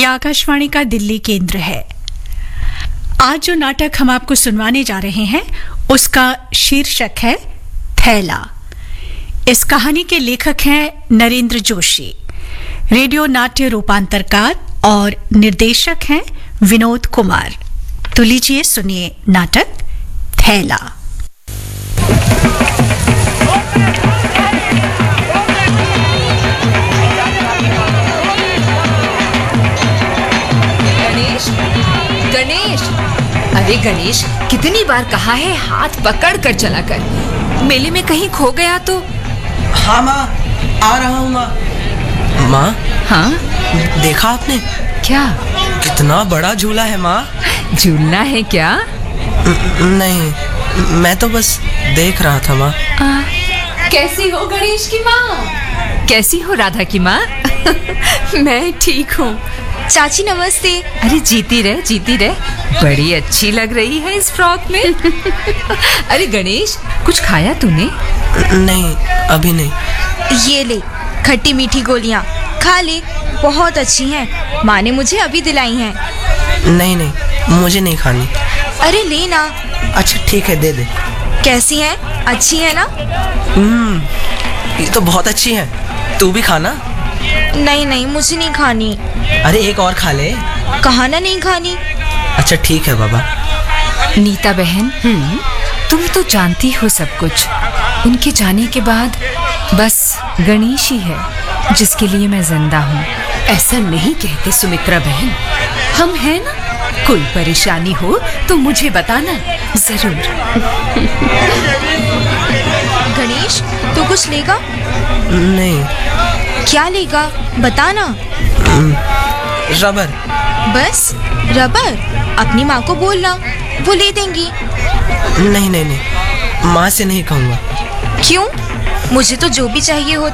यह आकाशवाणी का दिल्ली केंद्र है। आज जो नाटक हम आपको सुनवाने जा रहे हैं उसका शीर्षक है थैला। इस कहानी के लेखक हैं नरेंद्र जोशी, रेडियो नाट्य रूपांतरकार और निर्देशक हैं विनोद कुमार। तो लीजिए सुनिए नाटक थैला। गणेश, अरे गणेश, कितनी बार कहा है हाथ पकड़ कर चला कर। मेले में कहीं खो गया तो। हाँ माँ, आ रहा हूँ माँ। माँ, हाँ देखा आपने? क्या? कितना बड़ा झूला है माँ। झूलना है क्या? नहीं, मैं तो बस देख रहा था माँ। कैसी हो गणेश की माँ? कैसी हो राधा की माँ? मैं ठीक हूँ। चाची नमस्ते। अरे जीती रह, जीती रह। बड़ी अच्छी लग रही है इस फ्रॉक में। अरे गणेश, कुछ खाया तूने? नहीं, अभी नहीं। ये ले खट्टी मीठी गोलियां, खा ले, बहुत अच्छी हैं। माँ ने मुझे अभी दिलाई हैं। नहीं नहीं, मुझे नहीं खानी। अरे ले ना। अच्छा ठीक है, दे दे। कैसी हैं? अच्छी है ना? ये तो बहुत अच्छी है, तू भी खाना। नहीं नहीं, मुझे नहीं खानी। अरे एक और खा ले। कहा ना नहीं खानी। अच्छा ठीक है बाबा। नीता बहन, तुम तो जानती हो सब कुछ। उनके जाने के बाद बस गणेश ही है जिसके लिए मैं जिंदा हूँ। ऐसा नहीं कहते सुमित्रा बहन, हम हैं ना। कोई परेशानी हो तो मुझे बताना जरूर। गणेश, तू कुछ लेगा? नहीं। क्या लेगा बताना। रबर। बस रबर? अपनी माँ को बोलना, वो ले देंगी। नहीं नहीं नहीं, माँ से नहीं कहूँगा। क्यों? मुझे तो जो भी चाहिए हो